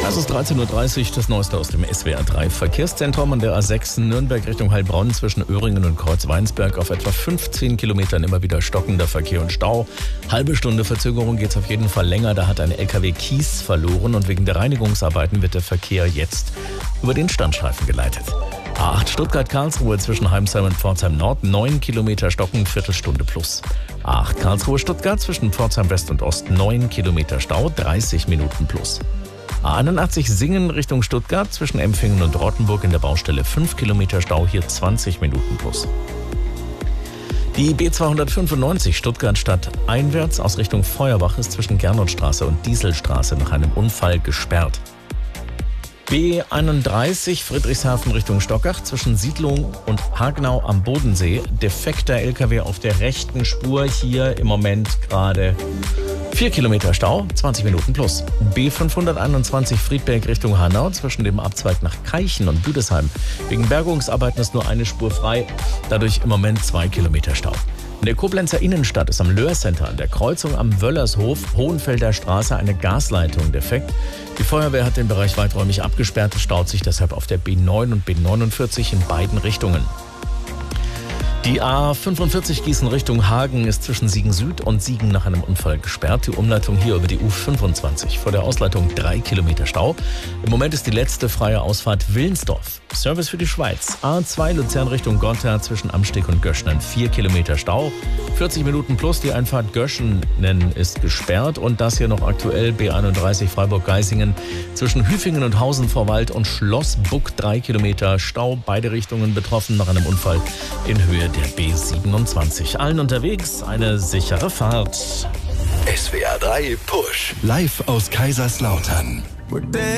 Es ist 13:30 Uhr, das Neueste aus dem SWR 3 Verkehrszentrum an der A6 Nürnberg Richtung Heilbronn zwischen Öhringen und Kreuzweinsberg auf etwa 15 Kilometern immer wieder stockender Verkehr und Stau. Halbe Stunde Verzögerung geht's auf jeden Fall länger, da hat ein LKW Kies verloren und wegen der Reinigungsarbeiten wird der Verkehr jetzt über den Standstreifen geleitet. A8 Stuttgart-Karlsruhe zwischen Heimsheim und Pforzheim Nord, 9 Kilometer Stocken, Viertelstunde plus. A8 Karlsruhe-Stuttgart zwischen Pforzheim West und Ost, 9 Kilometer Stau, 30 Minuten plus. A81 Singen Richtung Stuttgart zwischen Empfingen und Rottenburg in der Baustelle 5 Kilometer Stau, hier 20 Minuten plus. Die B295 Stuttgart-Stadt einwärts aus Richtung Feuerbach ist zwischen Gernotstraße und Dieselstraße nach einem Unfall gesperrt. B31 Friedrichshafen Richtung Stockach zwischen Siedlung und Hagenau am Bodensee. Defekter LKW auf der rechten Spur, hier im Moment gerade 4 Kilometer Stau, 20 Minuten plus. B521 Friedberg Richtung Hanau zwischen dem Abzweig nach Keichen und Büdesheim. Wegen Bergungsarbeiten ist nur eine Spur frei, dadurch im Moment 2 Kilometer Stau. In der Koblenzer Innenstadt ist am Löhr-Center an der Kreuzung am Wöllershof, Hohenfelder Straße, eine Gasleitung defekt. Die Feuerwehr hat den Bereich weiträumig abgesperrt, es staut sich deshalb auf der B9 und B49 in beiden Richtungen. Die A45 Gießen Richtung Hagen ist zwischen Siegen Süd und Siegen nach einem Unfall gesperrt. Die Umleitung hier über die U25. Vor der Ausleitung 3 Kilometer Stau. Im Moment ist die letzte freie Ausfahrt Willensdorf. Service für die Schweiz. A2 Luzern Richtung Gotha zwischen Amsteg und Göschenen. 4 Kilometer Stau. 40 Minuten plus. Die Einfahrt Göschenen ist gesperrt. Und das hier noch aktuell B31 Freiburg-Geisingen zwischen Hüfingen und Hausen vor Wald und Schlossbuck 3 Kilometer Stau. Beide Richtungen betroffen nach einem Unfall in Höhe der B27. Allen unterwegs eine sichere Fahrt. SWR 3 Push. Live aus Kaiserslautern.